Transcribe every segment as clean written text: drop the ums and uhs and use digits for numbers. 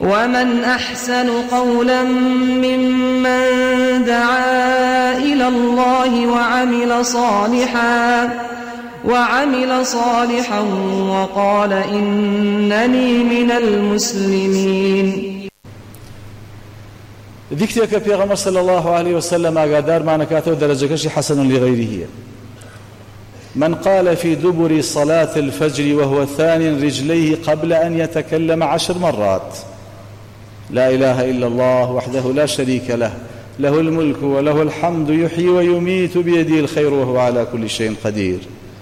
ومن أحسن قولا ممن دعا إلى الله وعمل صالحا وقال إنني من المسلمين. ذكرك پیغمبر صلى الله عليه وسلم أقادار ما نكاته درجكش حسن لغيره. من قال في دبر صلاة الفجر وهو ثاني رجليه قبل أن يتكلم 10 مرات: لا إله إلا الله وحده لا شريك له، له الملك وله الحمد يحيي ويميت بيده الخير وهو على كل شيء قدير.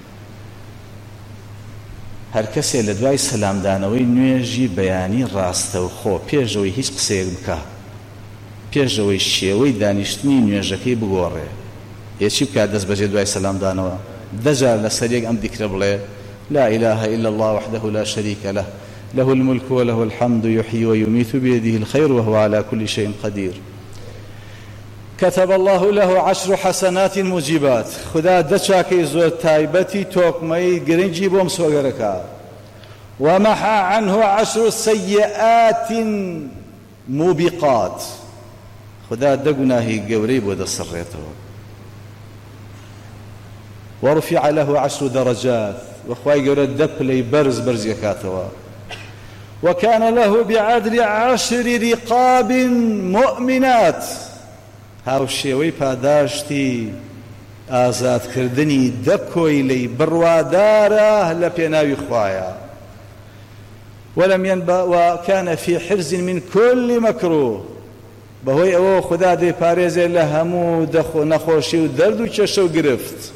هر کسی لدوای سلام دانەوەی نوێژی بەیانی ڕاستە و خۆ پێشەوەی هیچ قسەیەک بکە، پێشەوەی شێوەی دانیشتنی نوێژەکەی بگۆڕێ، یەکی بکات دەست بەجێ دوای سەلام دانەوە 10 جار لەسەر یەک ئەم دیکرە بڵێ: لا إله إلا الله وحده لا شريك له، له الملك وله الحمد يحيي ويميت بيده الخير وهو على كل شيء قدير. كتب الله له 10 حسنات موجبات. خدا دچاکەی زۆر تایبەتی تۆکمەی گرنگی بۆم سۆگەرەکە. ومحى عنه 10 سيئات موبقات. خدا دەگوناهی گەورەی بۆ دەسڕێتەوە. ورفع له 10 درجات. وخوای گەورە 10 پلەی بەرز یەکاتەوە. وكان له بعدل 10 رقاب مؤمنات. هاو شێوەی پاداشتی ئازادکردنی 10 کۆیلەی بڕوادارە لە پێناوی خوایە. وكان في حرز من كل مكروه. بەهۆی ئەوە خدا دەیپارێزێ لە هەموو نەخۆشی و دەرد و کێشە و گرفت.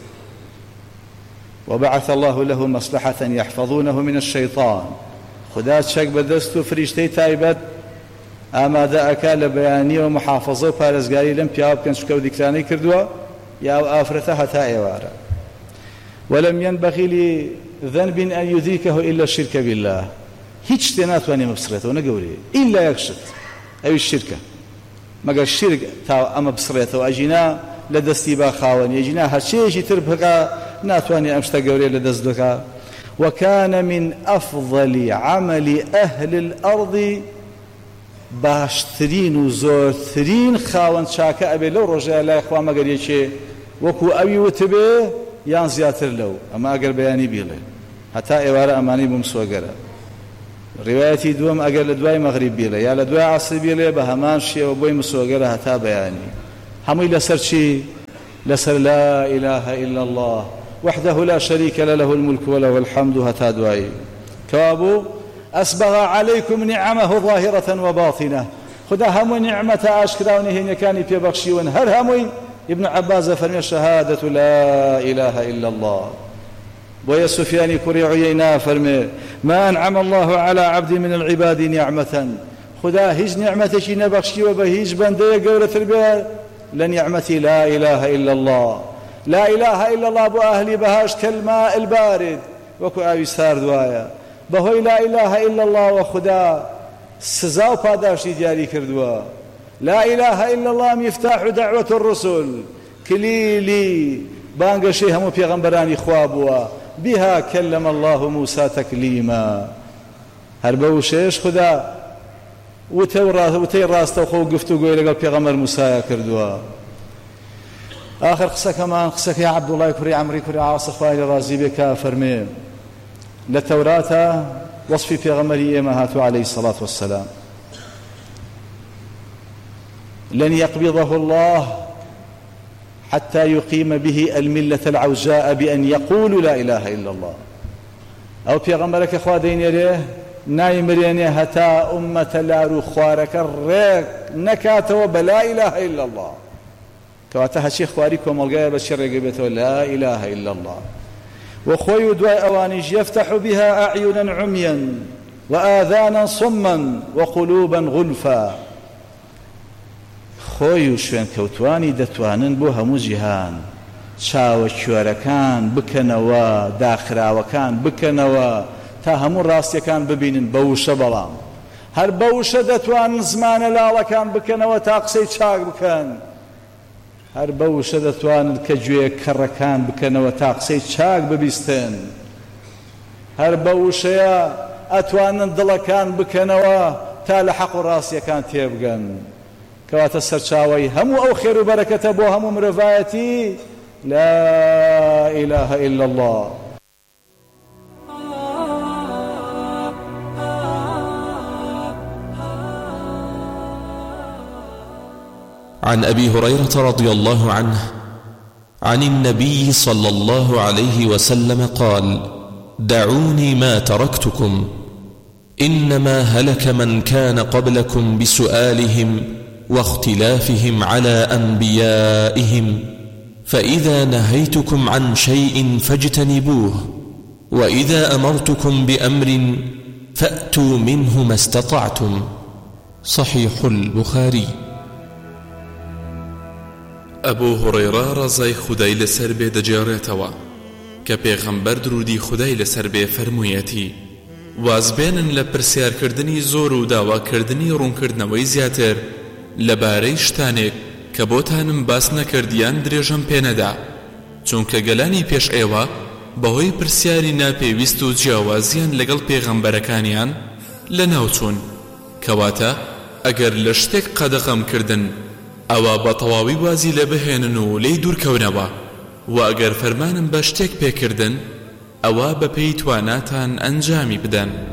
وبعث الله له مصلحة يحفظونه من الشيطان. خدا چەک بەدەست و فریشتەی تایبەت ئامادە ئەکا لە بەیانی و محافظە و پارێزگاری لەم پیاوە بکەن چکە و دیکرانەی کردووە یا ئەو ئافرەتە هەتا ئێوارە. ولم ينبغي لذنب أن يدركه إلا الشرك بالله. هیچ شتێ ناتوانێ ببسڕێتەوە نەگەورەیە ئیلا یەک شت، ئەوی شرکە. مەگەر شرک تا ئەمە بسڕێتەوە ئەجینا لە دەستی با خاوەن، ئەجینا هەرچێکی تر بکە ناتوانێ ئەم شتە گەورەیە لە دەست بکە. وكان من أفضل عمل أهل الأرض. باشترین و زۆرترین خاوەن چاکە ئەبێ لەو ڕۆژەیە لای خوا مەگەر یەکێ وەکو ئەوی وتبێ یان زیاتر لەو. ئەمە ئەگەر بەیانی بیڵێ هەتا ئێوارە ئەمانی بووم سۆگەرە. ڕیوایەتی دووەم ئەگەر لە دوای مەغریب بیڵێ یا لە دوای عەسر بیڵێ بە هەمان شێوە بۆی مسۆگەرە هەتا بەیانی. هەمووی لەسەر چی؟ لەسەر لا إله إلا الله وحده لا شريك له، له الملك وله الحمد هەتا دوایی. کەوابوو أسبغ عليكم نعمه ظاهرة وباطنة. خدا همو نعمة أشكراوني هين كان بيبخشيون هر هموي. ابن عباس فرمي شهادة لا إله إلا الله. ويا سفيان كري عيينا فرمي ما أنعم الله على عبد من العباد نعمة. خدا هيج نعمتك نبخشي وبهيج بندية قولة البيت لنعمتي لا إله إلا الله. لا إله إلا الله بو أهلي بهاش كالماء البارد وكو أبي سار دوايا. بەهۆی لا إله إلا الله وخدا سزا و پاداشتی دیاری کردووە. لا إله إلا الله مفتاح دعوة الرسل. کلیلی بانگەشەی هەموو پێغەمبەرانی خوا بووە. بها كلم الله موسى تكليما. هەر بەو شێش خدا وتەی ڕاستەوخۆ و گفتوگۆی لەگەڵ پێغەمبەر موسایە کردووە. آخر قسەکەمان قسەکەی عەبدوڵای کوڕی عەمری کوڕی عاص خوای لێ ڕازی بێ کە فەرمێ لە تەوراتە وەصفی پێغەمبەری ئێمە هاتووە عەلەیهی الصەلاة وەسسەلام. لن يقبضه الله حتى يقيم به الملة العوجاء بأن يقول لا إله إلا الله. أو پێغەمبەرەکە خوا دەینێرێ نایمرێنێ هەتا ئومەتە لار و خوارەکە ڕێک نەکاتەوە بە لا إله إلا الله. کەواتە هەچی خواری کۆمەڵگایە بە چی ڕێگە بێتەوە لا إله إلا الله. وخوي ودواء أوانيج يفتح بها أعينا عميا وآذانا صما وقلوبا غلفا. خوي شوين كوتواني دتوانن بو همو جهان چاوە کوێرەکان بکەنەوە داخراوەکان بکەنەوە تا هەموو ڕاستیەکان ببینن بەوشە. بەڵام هەر بەوشە دەتوانن زمانە لاڵەکان بکەنەوە تا قسەی چاک بکەن. هەر بەوشە دەتوانن کە گوێ کەڕەکان بکەنەوە تا قسەی چاک ببیستن. هەر بەوشەیە ئەتوانن دڵەکان بکەنەوە تا لە حەق و ڕاستیەکان تێبگەن کەواتە سەرچاوەی هەموو ئەو خێر و بەرەکەتە بۆ هەموو مرۆڤایەتی لا إله إلا الله. عن أبي هريرة رضي الله عنه عن النبي صلى الله عليه وسلم قال: دعوني ما تركتكم إنما هلك من كان قبلكم بسؤالهم واختلافهم على أنبيائهم، فإذا نهيتكم عن شيء فاجتنبوه، وإذا أمرتكم بأمر فأتوا منه ما استطعتم. صحيح البخاري. ئەبوو هوڕەیرە ڕەزای خودای لەسەر بێ دەجێڕێتەوە کە پێغەمبەر درودی خودای لەسەر بێ فەرموویەتی: وازبێنن لە پرسیارکردنی زۆر و داواکردنی ڕوونکردنەوەی زیاتر لەبارەی شتانێک کە بۆتانم باس نەکردیان درێژەم پێنەدا، چونکە گەلانی پێش ئێوە بەهۆی پرسیاری ناپێویست و جیاوازیان لەگەڵ پێغەمبەرەکانیان لەناوچوون، کەواتە ئەگەر لە شتێک قەدەغەمکردن ئەوە بە تەواوی وازی لە بهێنن و لێی دوورکەونەوە، و ئەگەر فەرمانم بە شتێک پێکردن ئەوە بەپێی تواناتان ئەنجامی بدەن.